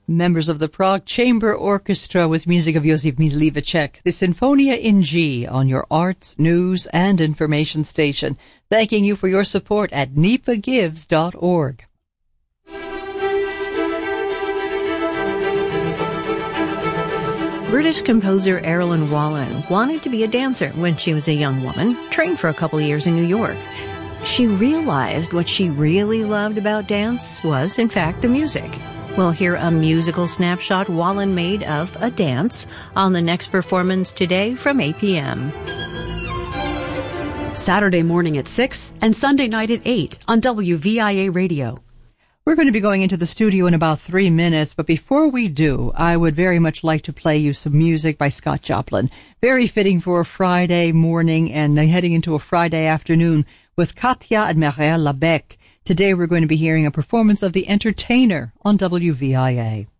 Members of the Prague Chamber Orchestra with music of Josif Myslivacek, the Sinfonia in G on your arts, news, and information station. Thanking you for your support at nipagives.org. British composer Erilyn Wallen wanted to be a dancer when she was a young woman, trained for a couple of years in New York. She realized what she really loved about dance was, in fact, the music. We'll hear a musical snapshot Wallen made of a dance on the next performance today from 8 p.m. Saturday morning at 6 and Sunday night at 8 on WVIA Radio. We're going to be going into the studio in about 3 minutes, but before we do, I would very much like to play you some music by Scott Joplin. Very fitting for a Friday morning and heading into a Friday afternoon with Katja and Mireille Labec. Today we're going to be hearing a performance of The Entertainer on WVIA.